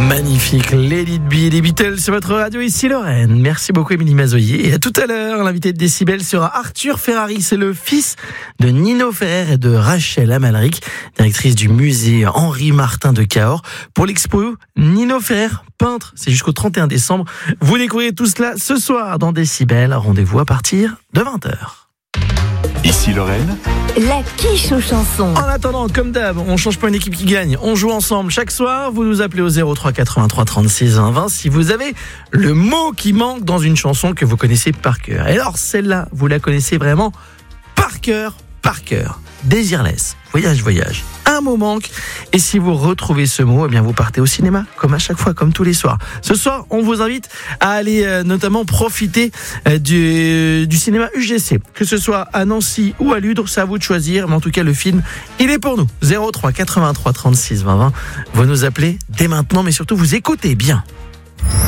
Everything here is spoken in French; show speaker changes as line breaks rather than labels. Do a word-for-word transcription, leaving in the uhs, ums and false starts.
Magnifique, Let It Be, les Beatles sur votre radio, ici Lorraine. Merci beaucoup Émilie Mazoyer. Et à tout à l'heure, l'invité de Décibel sera Arthur Ferrari. C'est le fils de Nino Ferrer et de Rachel Amalric, directrice du musée Henri Martin de Cahors. Pour l'expo Nino Ferrer, peintre, c'est jusqu'au trente et un décembre. Vous découvrez tout cela ce soir dans Décibel. Rendez-vous à partir de vingt heures.
Ici Lorraine,
la quiche aux chansons.
En attendant, comme d'hab, on change pas une équipe qui gagne. On joue ensemble chaque soir. Vous nous appelez au zéro trois quatre-vingt-trois trente-six vingt vingt si vous avez le mot qui manque dans une chanson que vous connaissez par cœur. Et alors celle-là, vous la connaissez vraiment par cœur, par cœur. Désirless, voyage, voyage. Un mot manque. Et si vous retrouvez ce mot, eh bien vous partez au cinéma, comme à chaque fois, comme tous les soirs. Ce soir, on vous invite à aller euh, notamment profiter euh, du, du cinéma U G C. Que ce soit à Nancy ou à Ludre, c'est à vous de choisir. Mais en tout cas, le film, il est pour nous. zéro trois quatre-vingt-trois trente-six vingt vingt. Vous nous appelez dès maintenant, mais surtout, vous écoutez bien.